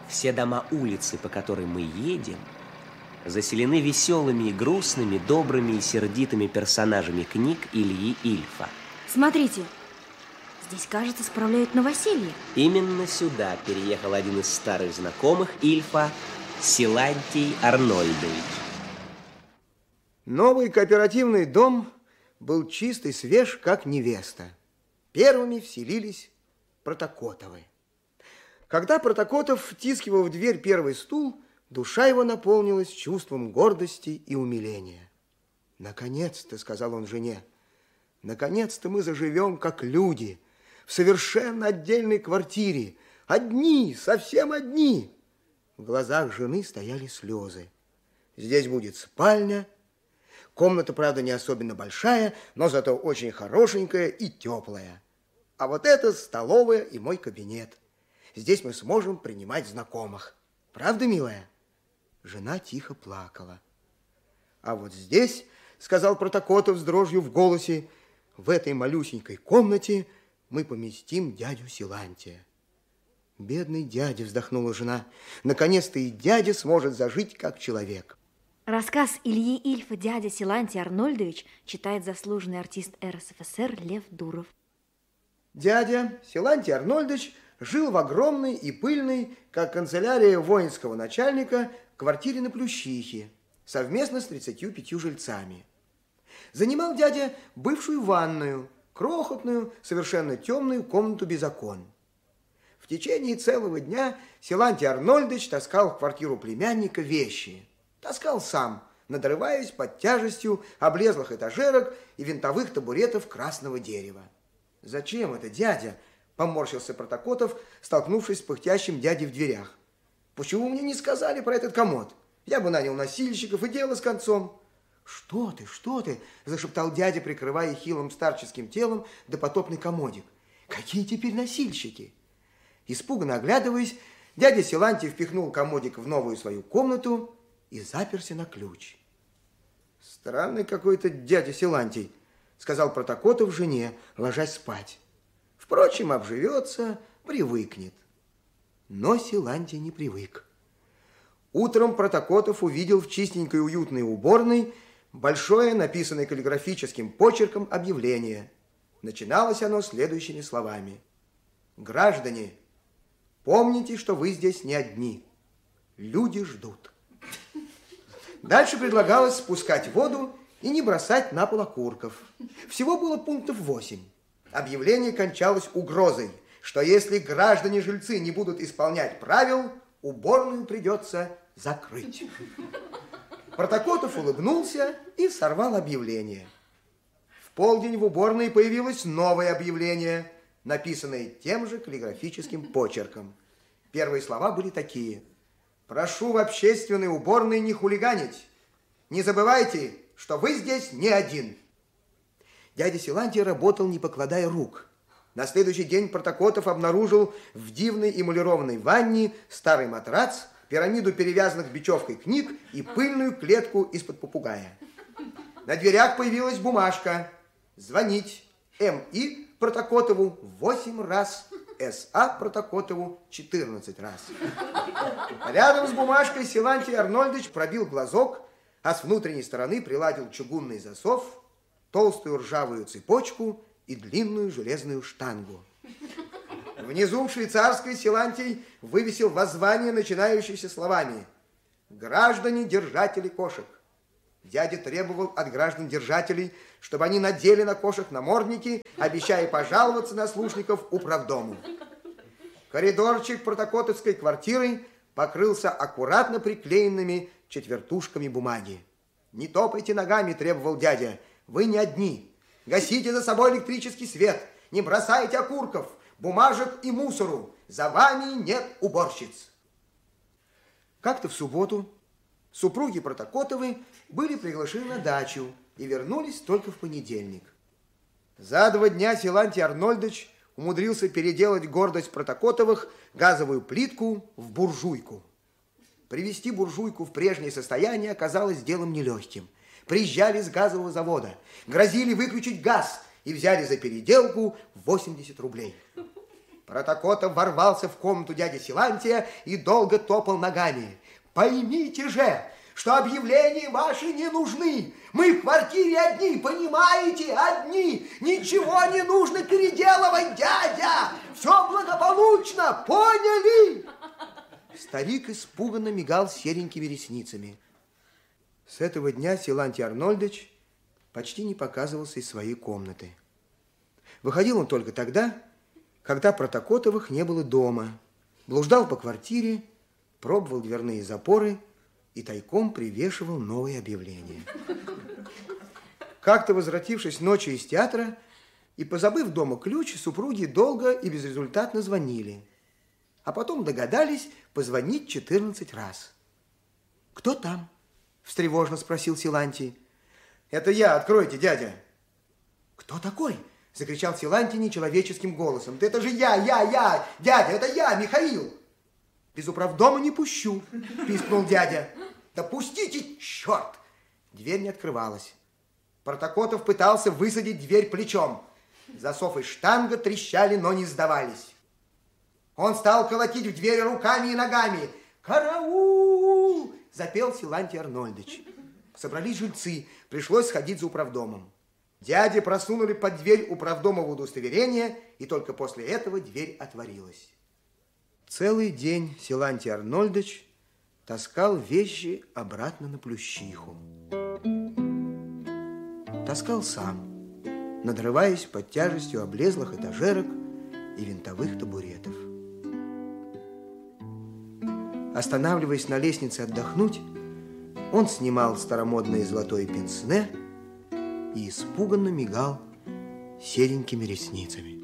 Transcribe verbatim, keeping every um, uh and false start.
Все дома улицы, по которой мы едем, заселены веселыми и грустными, добрыми и сердитыми персонажами книг Ильи Ильфа. Смотрите, здесь, кажется, справляют новоселье. Именно сюда переехал один из старых знакомых Ильфа, Силантий Арнольдович. Новый кооперативный дом был чист и свеж, как невеста. Первыми вселились Протокотовы. Когда Протокотов втискивал в дверь первый стул, душа его наполнилась чувством гордости и умиления. «Наконец-то», — сказал он жене, — «наконец-то мы заживем, как люди, в совершенно отдельной квартире, одни, совсем одни». В глазах жены стояли слезы. «Здесь будет спальня. Комната, правда, не особенно большая, но зато очень хорошенькая и теплая. А вот это столовая и мой кабинет. Здесь мы сможем принимать знакомых. Правда, милая?» Жена тихо плакала. «А вот здесь, — сказал Протокотов с дрожью в голосе, — в этой малюсенькой комнате мы поместим дядю Силантия». «Бедный дядя, — вздохнула жена, — наконец-то и дядя сможет зажить как человек». Рассказ Ильи Ильфа «Дядя Силантий Арнольдович» читает заслуженный артист эр эс эф эс эр Лев Дуров. Дядя Силантий Арнольдович жил в огромной и пыльной, как канцелярия воинского начальника, квартире на Плющихе, совместно с тридцатью пятью жильцами. Занимал дядя бывшую ванную, крохотную, совершенно темную комнату без окон. В течение целого дня Силантий Арнольдович таскал в квартиру племянника вещи. Таскал сам, надрываясь под тяжестью облезлых этажерок и винтовых табуретов красного дерева. «Зачем это, дядя?» — поморщился Протокотов, столкнувшись с пыхтящим дядей в дверях. «Почему мне не сказали про этот комод? Я бы нанял носильщиков, и дело с концом». «Что ты, что ты?» — зашептал дядя, прикрывая хилым старческим телом допотопный комодик. «Какие теперь носильщики?» Испуганно оглядываясь, дядя Силантий впихнул комодик в новую свою комнату и заперся на ключ. «Странный какой-то дядя Силантий», — сказал Протокотов жене, ложась спать. «Впрочем, обживется, привыкнет». Но Силантий не привык. Утром Протокотов увидел в чистенькой уютной уборной большое, написанное каллиграфическим почерком, объявление. Начиналось оно следующими словами. «Граждане, помните, что вы здесь не одни. Люди ждут». Дальше предлагалось спускать воду и не бросать на пол окурков. Всего было пунктов восемь. Объявление кончалось угрозой, что если граждане-жильцы не будут исполнять правил, уборную придется закрыть. Протокотов улыбнулся и сорвал объявление. В полдень в уборной появилось новое объявление, написанное тем же каллиграфическим почерком. Первые слова были такие: «Прошу в общественной уборной не хулиганить. Не забывайте, что вы здесь не один». Дядя Силантий работал, не покладая рук. На следующий день Протокотов обнаружил в дивной эмалированной ванне старый матрац, пирамиду перевязанных бечевкой книг и пыльную клетку из-под попугая. На дверях появилась бумажка: звонить эм и Протокотову восемь раз, эс а Протокотову четырнадцать раз. Рядом с бумажкой Силантий Арнольдович пробил глазок, а с внутренней стороны приладил чугунный засов, толстую ржавую цепочку и длинную железную штангу. Внизу в швейцарской Силантий вывесил воззвание, начинающееся словами: «Граждане-держатели кошек». Дядя требовал от граждан-держателей, чтобы они надели на кошек намордники, обещая пожаловаться на слушников управдому. Коридорчик протокотовской квартиры покрылся аккуратно приклеенными четвертушками бумаги. «Не топайте ногами», — требовал дядя, — «вы не одни. Гасите за собой электрический свет, не бросайте окурков, бумажек и мусору. За вами нет уборщиц». Как-то в субботу супруги Протокотовы были приглашены на дачу и вернулись только в понедельник. За два дня Силантий Арнольдович умудрился переделать гордость Протокотовых, газовую плитку, в буржуйку. Привести буржуйку в прежнее состояние оказалось делом нелегким. Приезжали с газового завода, грозили выключить газ и взяли за переделку восемьдесят рублей. Протокотов ворвался в комнату дяди Силантия и долго топал ногами. Поймите же, что объявления ваши не нужны. Мы в квартире одни, понимаете, одни. Ничего не нужно переделывать, дядя. Все благополучно, поняли? Старик испуганно мигал серенькими ресницами. С этого дня Силантий Арнольдович почти не показывался из своей комнаты. Выходил он только тогда, когда Протокотовых не было дома. Блуждал по квартире, пробовал дверные запоры и тайком привешивал новые объявления. Как-то, возвратившись ночью из театра и позабыв дома ключ, супруги долго и безрезультатно звонили. А потом догадались позвонить четырнадцать раз. «Кто там?» – встревожно спросил Силантий. «Это я, откройте, дядя». «Кто такой?» – закричал Силантий нечеловеческим голосом. «Да это же я, я, я, дядя, это я, Михаил!» «Без управдома не пущу», – пискнул дядя. «Да пустите, черт!» Дверь не открывалась. Протокотов пытался высадить дверь плечом. Засов и штанга трещали, но не сдавались. Он стал колотить в дверь руками и ногами. «Караул!» – запел Силантий Арнольдович. Собрались жильцы, пришлось сходить за управдомом. Дяде просунули под дверь управдомово удостоверение, и только после этого дверь отворилась. Целый день Силантий Арнольдович таскал вещи обратно на Плющиху. Таскал сам, надрываясь под тяжестью облезлых этажерок и винтовых табуретов. Останавливаясь на лестнице отдохнуть, он снимал старомодное золотое пенсне и испуганно мигал серенькими ресницами.